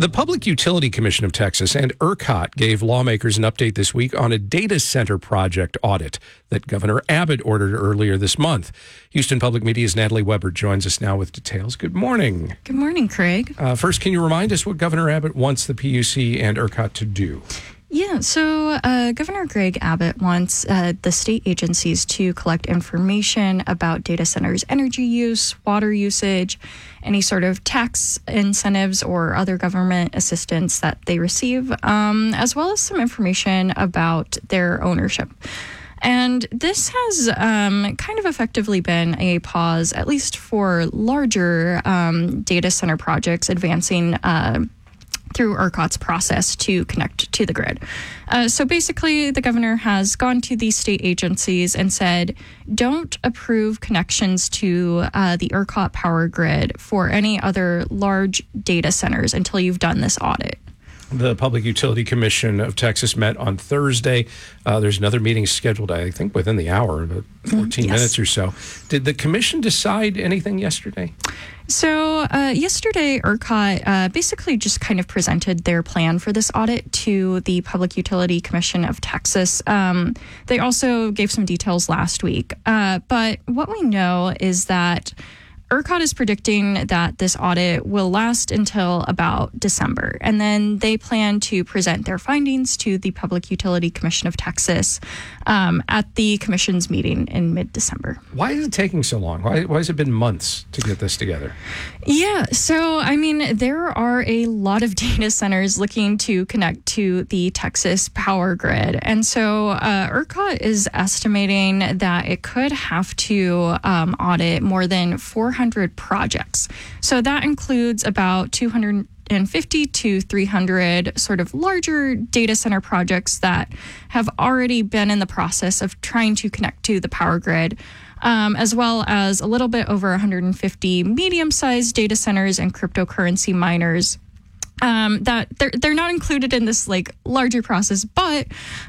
The Public Utility Commission of Texas and ERCOT gave lawmakers an update this week on a data center project audit that Governor Abbott ordered earlier this month. Houston Public Media's Natalie Weber joins us now with details. Good morning. Good morning, Craig. First, can you remind us what Governor Abbott wants the PUC and ERCOT to do? Yeah, so Governor Greg Abbott wants the state agencies to collect information about data centers' energy use, water usage, any sort of tax incentives or other government assistance that they receive, as well as some information about their ownership. And this has kind of effectively been a pause, at least for larger data center projects advancing through ERCOT's process to connect to the grid. So basically, the governor has gone to these state agencies and said, don't approve connections to the ERCOT power grid for any other large data centers until you've done this audit. The Public Utility Commission of Texas met on Thursday. There's another meeting scheduled, I think, within the hour, about 14 minutes or so. Did the commission decide anything yesterday? So yesterday, ERCOT basically just kind of presented their plan for this audit to the Public Utility Commission of Texas. They also gave some details last week. But what we know is that ERCOT is predicting that this audit will last until about December, and then they plan to present their findings to the Public Utility Commission of Texas at the commission's meeting in mid-December. Why is it taking so long? Why has it been months to get this together? Yeah, so, I mean, there are a lot of data centers looking to connect to the Texas power grid, and so ERCOT is estimating that it could have to audit more than 400 projects. So that includes about 250 to 300 sort of larger data center projects that have already been in the process of trying to connect to the power grid, as well as a little bit over 150 medium-sized data centers and cryptocurrency miners. That they're not included in this like larger process, but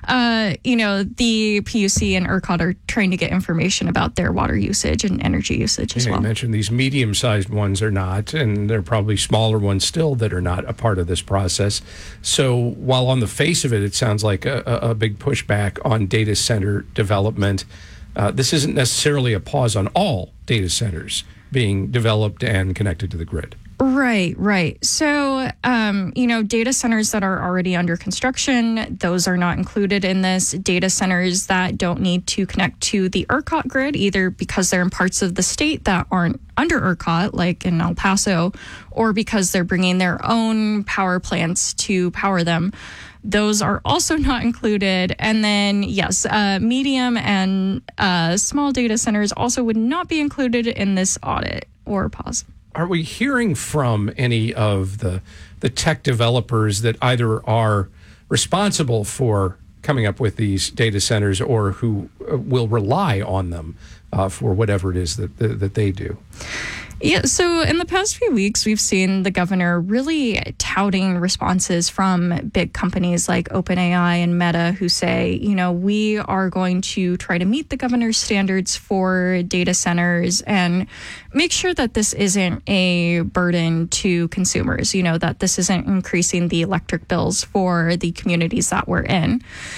the PUC and ERCOT are trying to get information about their water usage and energy usage as well. You mentioned these medium-sized ones are not, and there are probably smaller ones still that are not a part of this process. So while on the face of it, it sounds like a big pushback on data center development, this isn't necessarily a pause on all data centers being developed and connected to the grid. Right. So, data centers that are already under construction, those are not included in this. Data centers that don't need to connect to the ERCOT grid, either because they're in parts of the state that aren't under ERCOT, like in El Paso, or because they're bringing their own power plants to power them. Those are also not included. And then, yes, medium and small data centers also would not be included in this audit or pause. Are we hearing from any of the tech developers that either are responsible for coming up with these data centers or who will rely on them for whatever it is that they do? Yeah, so in the past few weeks, we've seen the governor really touting responses from big companies like OpenAI and Meta who say, we are going to try to meet the governor's standards for data centers and make sure that this isn't a burden to consumers, that this isn't increasing the electric bills for the communities that we're in.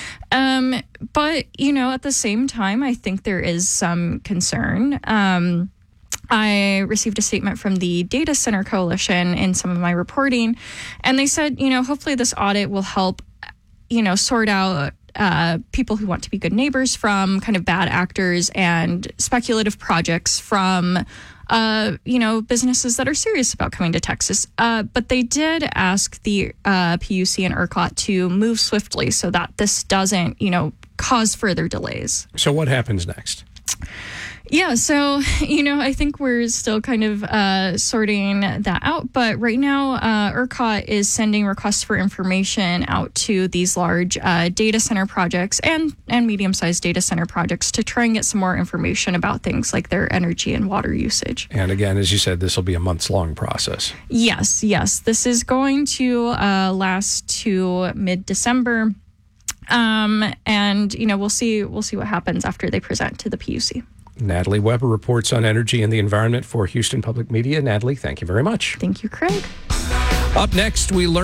But, at the same time, I think there is some concern. I received a statement from the Data Center Coalition in some of my reporting, and they said, hopefully this audit will help, sort out people who want to be good neighbors from kind of bad actors and speculative projects from, businesses that are serious about coming to Texas. But they did ask the PUC and ERCOT to move swiftly so that this doesn't, cause further delays. So what happens next? Yeah, so, I think we're still kind of sorting that out. But right now, ERCOT is sending requests for information out to these large data center projects and medium-sized data center projects to try and get some more information about things like their energy and water usage. And again, as you said, this will be a months-long process. Yes. This is going to last to mid-December. And, we'll see what happens after they present to the PUC. Natalie Weber reports on energy and the environment for Houston Public Media. Natalie, thank you very much. Thank you, Craig. Up next, we learn